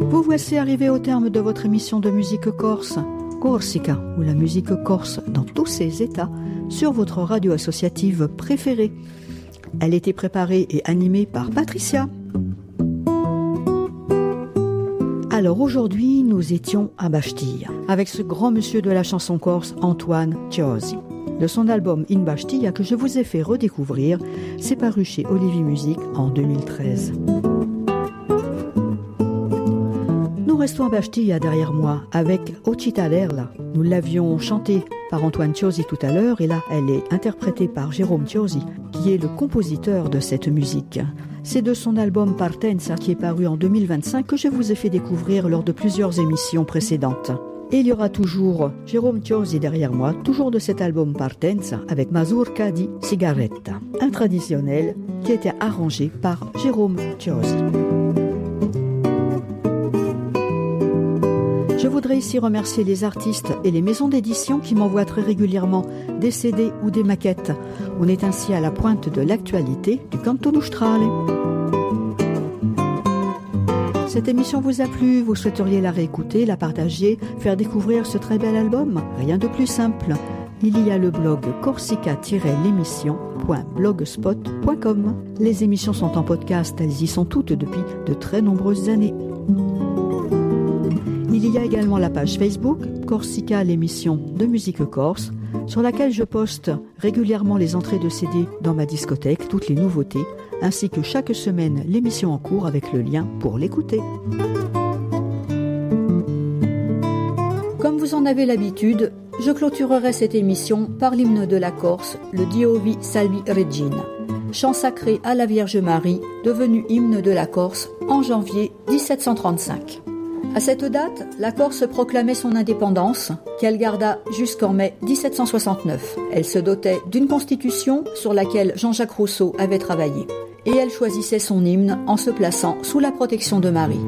Vous voici arrivé au terme de votre émission de musique corse, Corsica, ou la musique corse dans tous ses états, sur votre radio associative préférée. Elle était préparée et animée par Patricia. Alors aujourd'hui, nous étions à Bastia, avec ce grand monsieur de la chanson corse, Antoine Ciosi. De son album In Bastia, que je vous ai fait redécouvrir, c'est paru chez Olivier Music en 2013. Nous restons à Bastia derrière moi, avec Ocita Lerla. Nous l'avions chantée par Antoine Ciosi tout à l'heure, et là, elle est interprétée par Jérôme Ciosi, qui est le compositeur de cette musique. C'est de son album Partenza, qui est paru en 2025, que je vous ai fait découvrir lors de plusieurs émissions précédentes. Et il y aura toujours Jérôme Ciosi derrière moi, toujours de cet album Partenza, avec Mazurka di Sigaretta, un traditionnel qui a été arrangé par Jérôme Ciosi. Je voudrais ici remercier les artistes et les maisons d'édition qui m'envoient très régulièrement des CD ou des maquettes. On est ainsi à la pointe de l'actualité du Canto Nostrale. Cette émission vous a plu, vous souhaiteriez la réécouter, la partager, faire découvrir ce très bel album? Rien de plus simple. Il y a le blog corsica-l'émission.blogspot.com. Les émissions sont en podcast, elles y sont toutes depuis de très nombreuses années. Il y a également la page Facebook, Corsica, l'émission de musique corse, sur laquelle je poste régulièrement les entrées de CD dans ma discothèque, toutes les nouveautés, ainsi que chaque semaine l'émission en cours avec le lien pour l'écouter. Comme vous en avez l'habitude, je clôturerai cette émission par l'hymne de la Corse, le Diovi Salvi Regina, chant sacré à la Vierge Marie, devenu hymne de la Corse en janvier 1735. À cette date, la Corse proclamait son indépendance, qu'elle garda jusqu'en mai 1769. Elle se dotait d'une constitution sur laquelle Jean-Jacques Rousseau avait travaillé. Et elle choisissait son hymne en se plaçant sous la protection de Marie.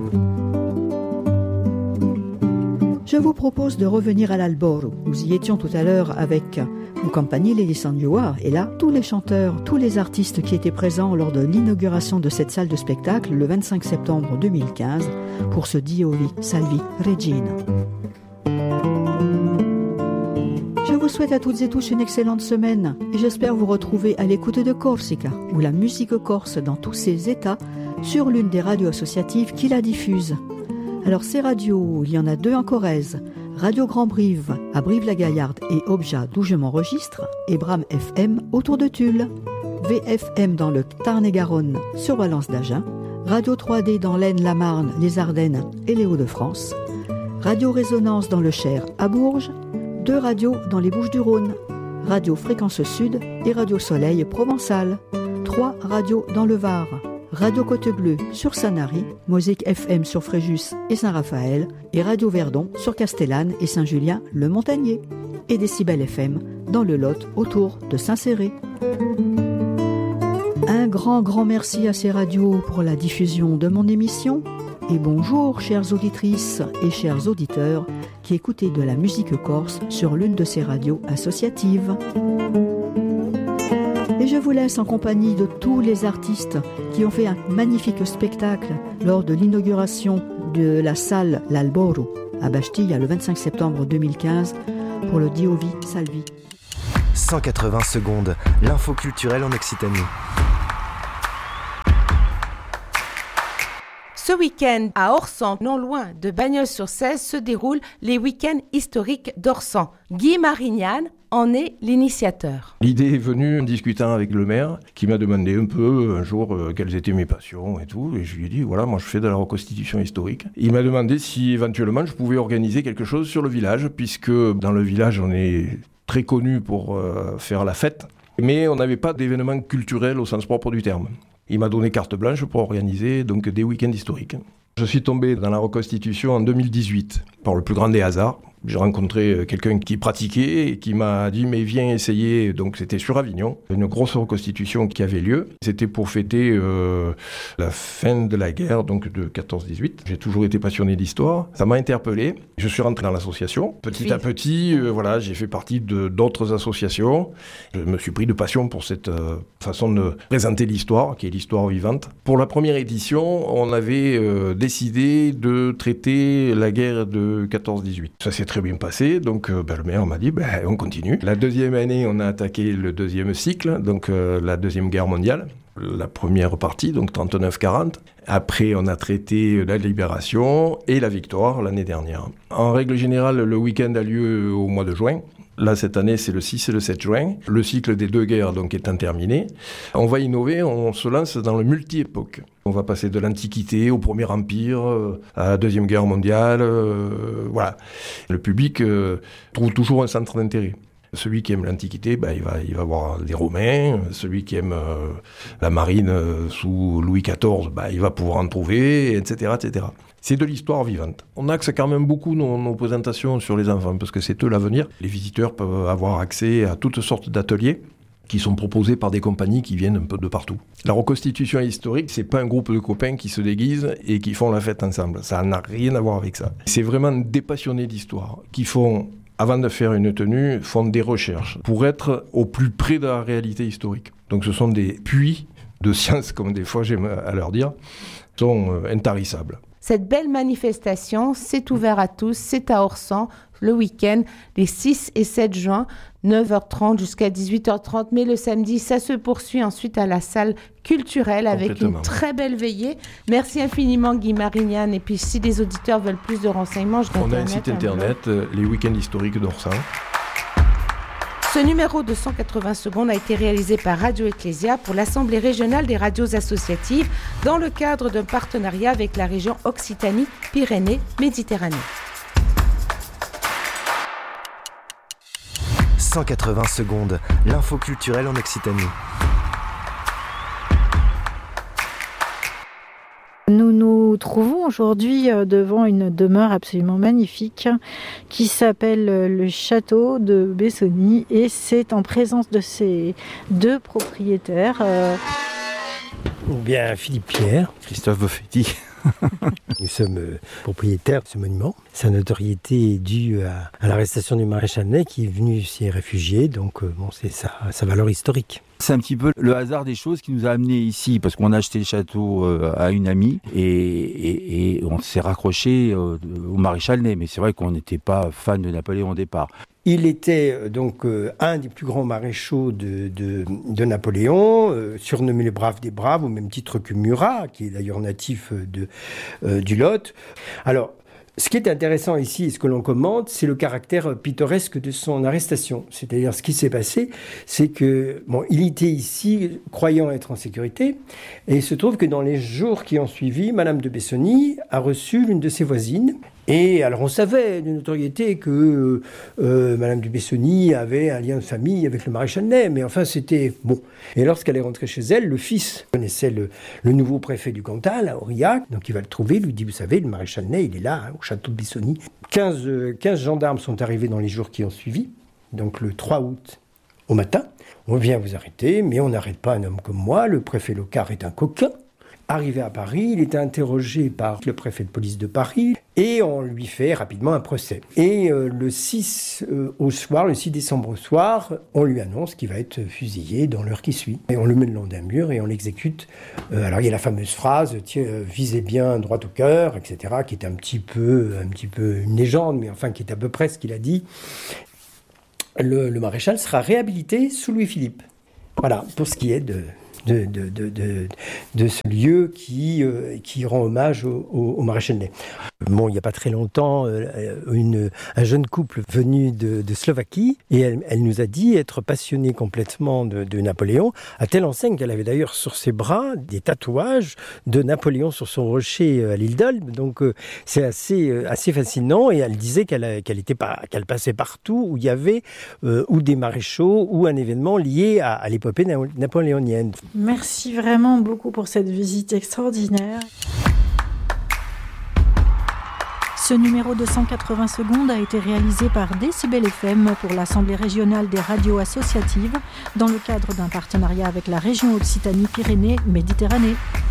Je vous propose de revenir à l'Alboro. Nous y étions tout à l'heure avec mon compagnie Lady Sandioa, et là, tous les chanteurs, tous les artistes qui étaient présents lors de l'inauguration de cette salle de spectacle le 25 septembre 2015 pour ce Diovi Salvi Regina. Je vous souhaite à toutes et tous une excellente semaine et j'espère vous retrouver à l'écoute de Corsica, ou la musique corse dans tous ses états, sur l'une des radios associatives qui la diffuse. Alors ces radios, il y en a deux en Corrèze, Radio Grand Brive à Brive-la-Gaillarde et Obja d'où je m'enregistre, et Bram FM autour de Tulle, VFM dans le Tarn-et-Garonne sur Valence d'Agen, Radio 3D dans l'Aisne, la Marne, les Ardennes et les Hauts-de-France, Radio Résonance dans le Cher à Bourges, 2 radios dans les Bouches-du-Rhône, Radio Fréquence Sud et Radio Soleil Provençal, 3 radios dans le Var, Radio Côte-Bleue sur Sanary, Mosique FM sur Fréjus et Saint-Raphaël, et Radio Verdon sur Castellane et Saint-Julien-le-Montagnier, et Décibel FM dans le Lot autour de Saint-Céré. Un grand merci à ces radios pour la diffusion de mon émission, et bonjour chères auditrices et chers auditeurs qui écoutez de la musique corse sur l'une de ces radios associatives. Et je vous laisse en compagnie de tous les artistes qui ont fait un magnifique spectacle lors de l'inauguration de la salle L'Alboro à Bastia le 25 septembre 2015 pour le Diovi Salvi. 180 secondes, l'info culturelle en Occitanie. Ce week-end, à Orsan, non loin de Bagnols-sur-Cèze, se déroulent les week-ends historiques d'Orsan. Guy Marignan en est l'initiateur. L'idée est venue en discutant avec le maire, qui m'a demandé un peu, un jour, quelles étaient mes passions et tout. Et je lui ai dit, voilà, moi je fais de la reconstitution historique. Il m'a demandé si éventuellement je pouvais organiser quelque chose sur le village, puisque dans le village on est très connu pour faire la fête, mais on n'avait pas d'événements culturels au sens propre du terme. Il m'a donné carte blanche pour organiser donc des week-ends historiques. Je suis tombé dans la reconstitution en 2018, par le plus grand des hasards. J'ai rencontré quelqu'un qui pratiquait et qui m'a dit « mais viens essayer ». Donc c'était sur Avignon, une grosse reconstitution qui avait lieu. C'était pour fêter la fin de la guerre, donc de 14-18. J'ai toujours été passionné d'histoire. Ça m'a interpellé. Je suis rentré dans l'association. Petit à petit, j'ai fait partie d'autres associations. Je me suis pris de passion pour cette façon de présenter l'histoire, qui est l'histoire vivante. Pour la première édition, on avait décidé de traiter la guerre de 14-18. Ça s'est très bien passé, donc le maire m'a dit on continue. La deuxième année, on a attaqué le deuxième cycle, donc la Deuxième Guerre mondiale. La première partie, donc 39-40. Après, on a traité la libération et la victoire l'année dernière. En règle générale, le week-end a lieu au mois de juin. Là, cette année, c'est le 6 et le 7 juin. Le cycle des 2 guerres donc, étant terminé. On va innover, on se lance dans le multi-époque. On va passer de l'Antiquité au Premier Empire, à la Deuxième Guerre mondiale. Voilà. Le public trouve toujours un centre d'intérêt. Celui qui aime l'Antiquité, il va voir les Romains. Celui qui aime la marine sous Louis XIV, il va pouvoir en trouver, etc., etc. C'est de l'histoire vivante. On axe quand même beaucoup nos présentations sur les enfants, parce que c'est eux l'avenir. Les visiteurs peuvent avoir accès à toutes sortes d'ateliers qui sont proposés par des compagnies qui viennent un peu de partout. La reconstitution historique, c'est pas un groupe de copains qui se déguisent et qui font la fête ensemble. Ça n'a rien à voir avec ça. C'est vraiment des passionnés d'histoire qui font, avant de faire une tenue, font des recherches pour être au plus près de la réalité historique. Donc ce sont des puits de science, comme des fois j'aime à leur dire, sont intarissables. Cette belle manifestation, c'est ouvert à tous, c'est à Orsan, le week-end, les 6 et 7 juin, 9h30 jusqu'à 18h30. Mais le samedi, ça se poursuit ensuite à la salle culturelle avec une très belle veillée. Merci infiniment Guy Marignan. Et puis si les auditeurs veulent plus de renseignements, on a un site internet, les week-ends historiques d'Orsan. Ce numéro de 180 secondes a été réalisé par Radio Ecclésia pour l'Assemblée régionale des radios associatives dans le cadre d'un partenariat avec la région Occitanie-Pyrénées-Méditerranée. 180 secondes, l'info culturelle en Occitanie. Nous nous trouvons aujourd'hui devant une demeure absolument magnifique qui s'appelle le château de Bessonny et c'est en présence de ses 2 propriétaires. Ou bien Philippe Pierre, Christophe Boffetti. Nous sommes propriétaires de ce monument. Sa notoriété est due à l'arrestation du maréchal Ney qui est venu s'y réfugier, donc c'est sa valeur historique. C'est un petit peu le hasard des choses qui nous a amenés ici, parce qu'on a acheté le château à une amie et on s'est raccroché au maréchal Ney. Mais c'est vrai qu'on n'était pas fan de Napoléon au départ. Il était donc un des plus grands maréchaux de Napoléon, surnommé le Brave des Braves, au même titre que Murat, qui est d'ailleurs natif du Lot. Alors, ce qui est intéressant ici, et ce que l'on commente, c'est le caractère pittoresque de son arrestation. C'est-à-dire, ce qui s'est passé, c'est que, il était ici, croyant être en sécurité, et il se trouve que dans les jours qui ont suivi, Madame de Bessonny a reçu l'une de ses voisines. Et alors, on savait de notoriété que Madame de Bessonny avait un lien de famille avec le maréchal Ney, mais enfin, c'était bon. Et lorsqu'elle est rentrée chez elle, le fils connaissait le nouveau préfet du Cantal, à Aurillac, donc il va le trouver, il lui dit, vous savez, le maréchal Ney, il est là, au château de Bessonny. 15 gendarmes sont arrivés dans les jours qui ont suivi, donc le 3 août au matin. On vient vous arrêter, mais on n'arrête pas un homme comme moi, le préfet Locard est un coquin. Arrivé à Paris, il est interrogé par le préfet de police de Paris et on lui fait rapidement un procès. Et le 6 décembre au soir, on lui annonce qu'il va être fusillé dans l'heure qui suit. Et on le met le long d'un mur et on l'exécute. Alors il y a la fameuse phrase « visez bien droit au cœur », etc., qui est un petit peu une légende, mais enfin qui est à peu près ce qu'il a dit. Le maréchal sera réhabilité sous Louis-Philippe. Voilà, pour ce qui est de ce lieu qui rend hommage au maréchal Ney. Il n'y a pas très longtemps, un jeune couple venu de Slovaquie, et elle nous a dit être passionnée complètement de Napoléon, à telle enseigne qu'elle avait d'ailleurs sur ses bras des tatouages de Napoléon sur son rocher à l'île d'Elbe. Donc c'est assez fascinant, et elle disait qu'elle passait partout où il y avait ou des maréchaux ou un événement lié à l'épopée napoléonienne. Merci vraiment beaucoup pour cette visite extraordinaire. Ce numéro de 180 secondes a été réalisé par Décibel FM pour l'Assemblée régionale des radios associatives dans le cadre d'un partenariat avec la région Occitanie-Pyrénées-Méditerranée.